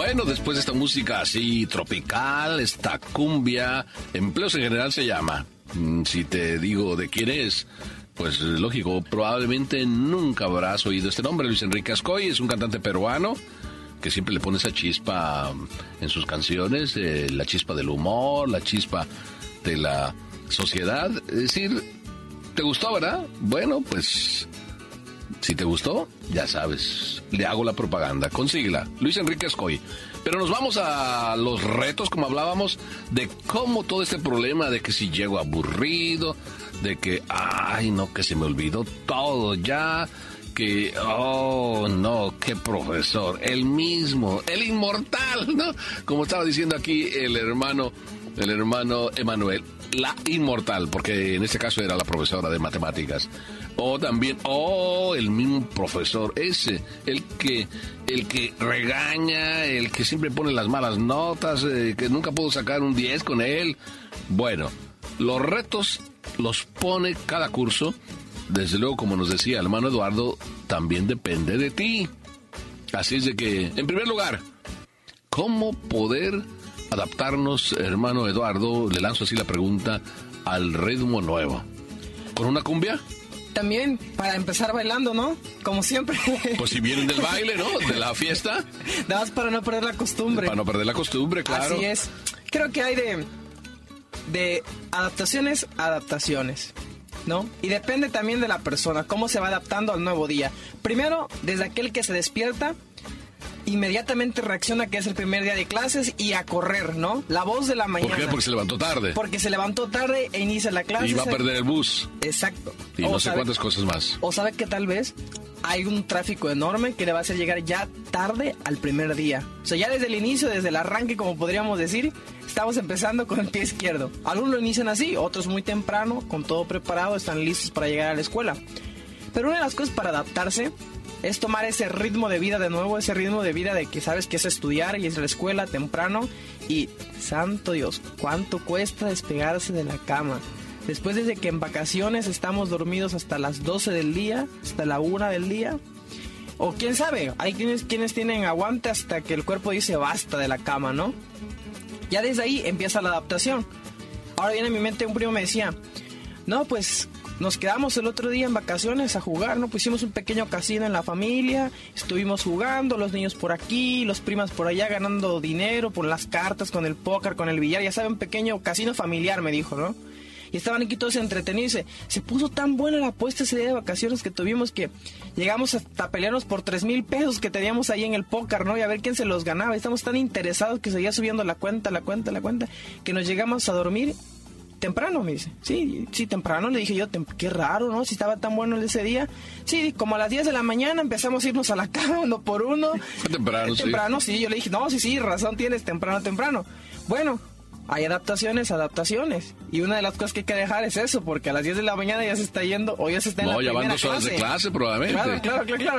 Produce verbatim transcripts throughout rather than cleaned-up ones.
Bueno, después de esta música así tropical, esta cumbia, Empleos en General se llama. Si te digo de quién es, pues lógico, probablemente nunca habrás oído este nombre. Luis Enrique Ascoy es un cantante peruano que siempre le pone esa chispa en sus canciones, eh, la chispa del humor, la chispa de la sociedad. Es decir, ¿te gustó, verdad? Bueno, pues si te gustó, ya sabes, le hago la propaganda. Consíguela, Luis Enrique Ascoy. Pero nos vamos a los retos, como hablábamos, de cómo todo este problema de que si llego aburrido, de que, ay, no, que se me olvidó todo ya, que, oh, no, qué profesor, el mismo, el inmortal, ¿no? Como estaba diciendo aquí el hermano, el hermano Emanuel, la inmortal, porque en este caso era la profesora de matemáticas. O también, oh, el mismo profesor ese, el que, el que regaña, el que siempre pone las malas notas, eh, que nunca puedo sacar un diez con él. Bueno, los retos los pone cada curso. Desde luego, como nos decía el hermano Eduardo, también depende de ti. Así es de que, en primer lugar, ¿cómo poder adaptarnos, hermano Eduardo? Le lanzo así la pregunta, al ritmo nuevo. ¿Con una cumbia? También para empezar bailando, ¿no? Como siempre. Pues si vienen del baile, ¿no? De la fiesta. Nada más para no perder la costumbre. Para no perder la costumbre, claro. Así es. Creo que hay de, de adaptaciones, adaptaciones, ¿no? Y depende también de la persona, cómo se va adaptando al nuevo día. Primero, desde aquel que se despierta, inmediatamente reacciona que es el primer día de clases y a correr, ¿no? La voz de la mañana. ¿Por qué? Porque se levantó tarde. Porque se levantó tarde e inicia la clase. Y va a perder el bus. Exacto. Y o no sé sabe, cuántas cosas más. O sabe que tal vez hay un tráfico enorme que le va a hacer llegar ya tarde al primer día. O sea, ya desde el inicio, desde el arranque, como podríamos decir, estamos empezando con el pie izquierdo. Algunos lo inician así, otros muy temprano, con todo preparado, están listos para llegar a la escuela. Pero una de las cosas para adaptarse es tomar ese ritmo de vida de nuevo, ese ritmo de vida de que sabes que es estudiar y es la escuela temprano. Y, santo Dios, ¿cuánto cuesta despegarse de la cama? Después de que en vacaciones estamos dormidos hasta las doce del día, hasta la una del día. O quién sabe, hay quienes, quienes tienen aguante hasta que el cuerpo dice basta de la cama, ¿no? Ya desde ahí empieza la adaptación. Ahora viene a mi mente un primo me decía, no, pues nos quedamos el otro día en vacaciones a jugar, ¿no? Pues hicimos un pequeño casino en la familia, estuvimos jugando, los niños por aquí, los primas por allá ganando dinero por las cartas, con el póker, con el billar, ya saben, un pequeño casino familiar, me dijo, ¿no? Y estaban aquí todos entretenidos. Se puso tan buena la apuesta ese día de vacaciones que tuvimos que llegamos hasta pelearnos por tres mil pesos que teníamos ahí en el póker, ¿no? Y a ver quién se los ganaba. Y estamos tan interesados que seguía subiendo la cuenta, la cuenta, la cuenta, que nos llegamos a dormir temprano, me dice. Sí, sí, temprano. Le dije yo, qué raro, ¿no? Si estaba tan bueno ese día. Sí, como a las diez de la mañana empezamos a irnos a la cama uno por uno. Fue temprano, sí. Temprano, sí. Yo le dije, no, sí, sí, razón tienes, temprano, temprano. Bueno, hay adaptaciones, adaptaciones. Y una de las cosas que hay que dejar es eso, porque a las diez de la mañana ya se está yendo, o ya se está en no, la primera clase. No, ya van dos horas de clase, probablemente. Claro, claro, claro, claro.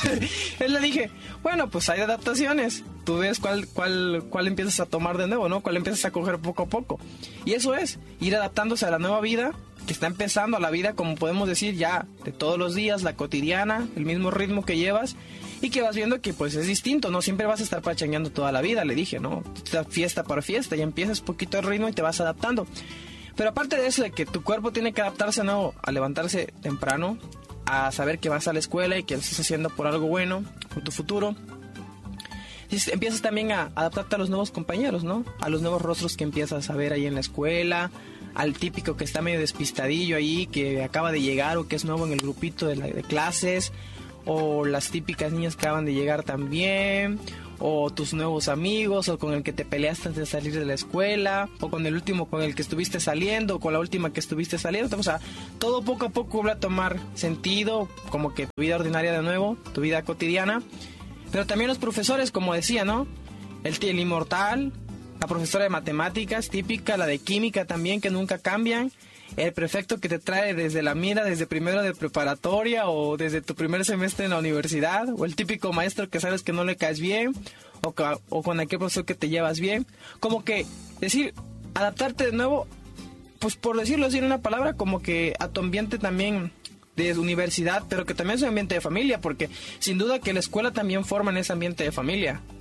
Él le dije, bueno, pues hay adaptaciones. Tú ves cuál, cuál, cuál empiezas a tomar de nuevo, ¿no? Cuál empiezas a coger poco a poco. Y eso es, ir adaptándose a la nueva vida, que está empezando, a la vida, como podemos decir, ya de todos los días, la cotidiana, el mismo ritmo que llevas. Y que vas viendo que pues es distinto, no siempre vas a estar pachangueando toda la vida, le dije, ¿no? Fiesta para fiesta, ya empiezas poquito el ritmo y te vas adaptando. Pero aparte de eso, de que tu cuerpo tiene que adaptarse, ¿no? A levantarse temprano, a saber que vas a la escuela y que lo estás haciendo por algo bueno, por tu futuro. Y empiezas también a adaptarte a los nuevos compañeros, ¿no? A los nuevos rostros que empiezas a ver ahí en la escuela, al típico que está medio despistadillo ahí, que acaba de llegar o que es nuevo en el grupito de, la, de clases, o las típicas niñas que acaban de llegar también, o tus nuevos amigos, o con el que te peleaste antes de salir de la escuela, o con el último con el que estuviste saliendo, o con la última que estuviste saliendo. O sea, todo poco a poco va a tomar sentido, como que tu vida ordinaria de nuevo, tu vida cotidiana. Pero también los profesores, como decía, ¿no? El, el inmortal, la profesora de matemáticas típica, la de química también, que nunca cambian. El prefecto que te trae desde la mira, desde primero de preparatoria o desde tu primer semestre en la universidad, o el típico maestro que sabes que no le caes bien, o, o con aquel profesor que te llevas bien. Como que, decir, adaptarte de nuevo, pues por decirlo así en una palabra, como que a tu ambiente también de universidad, pero que también es un ambiente de familia, porque sin duda que la escuela también forma en ese ambiente de familia.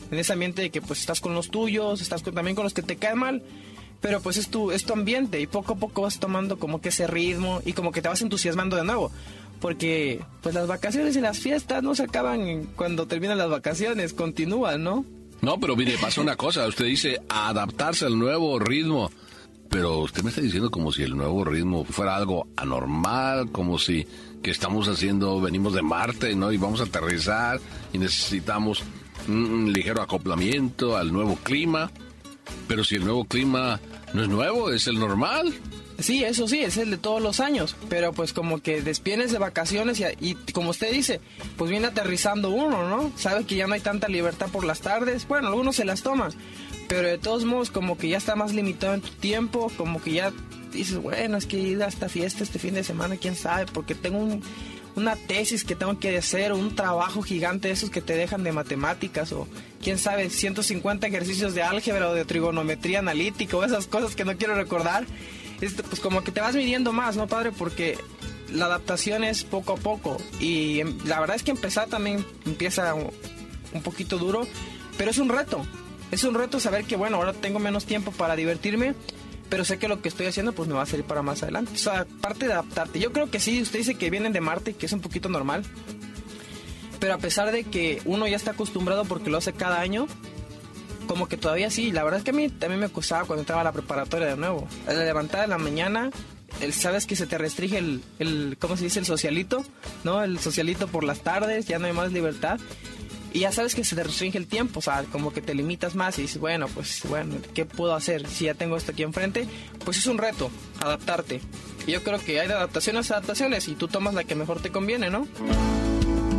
en ese ambiente de que pues estás con los tuyos, estás con, también con los que te caen mal, pero pues es tu, es tu ambiente y poco a poco vas tomando como que ese ritmo y como que te vas entusiasmando de nuevo. Porque pues las vacaciones y las fiestas no se acaban cuando terminan las vacaciones, continúan, ¿no? No, pero mire, pasa una cosa, usted dice adaptarse al nuevo ritmo, pero usted me está diciendo como si el nuevo ritmo fuera algo anormal, como si que estamos haciendo, venimos de Marte, ¿no? Y vamos a aterrizar y necesitamos un ligero acoplamiento al nuevo clima, pero si el nuevo clima no es nuevo, es el normal. Sí, eso sí, es el de todos los años, pero pues como que despienes de vacaciones y, y como usted dice, pues viene aterrizando uno, ¿no? Sabe que ya no hay tanta libertad por las tardes, bueno, algunos se las toman, pero de todos modos como que ya está más limitado en tu tiempo, como que ya dices, bueno, es que ir a esta fiesta este fin de semana, quién sabe, porque tengo un, una tesis que tengo que hacer, o un trabajo gigante de esos que te dejan de matemáticas, o quién sabe, ciento cincuenta ejercicios de álgebra o de trigonometría analítica, o esas cosas que no quiero recordar. Este, pues como que te vas midiendo más, ¿no, padre? Porque la adaptación es poco a poco y la verdad es que empezar también empieza un, un poquito duro, pero es un reto, es un reto saber que bueno, ahora tengo menos tiempo para divertirme, pero sé que lo que estoy haciendo pues me va a servir para más adelante. O sea, parte de adaptarte, yo creo que sí, usted dice que vienen de Marte y que es un poquito normal, pero a pesar de que uno ya está acostumbrado porque lo hace cada año, como que todavía sí, la verdad es que a mí también me costaba cuando entraba a la preparatoria de nuevo. A la levantada de la mañana, el, sabes que se te restringe el, el, ¿cómo se dice? El socialito, ¿no? El socialito por las tardes, ya no hay más libertad. Y ya sabes que se te restringe el tiempo, o sea, como que te limitas más y dices, bueno, pues, bueno, ¿qué puedo hacer si ya tengo esto aquí enfrente? Pues es un reto, adaptarte. Y yo creo que hay de adaptaciones a adaptaciones y tú tomas la que mejor te conviene, ¿no?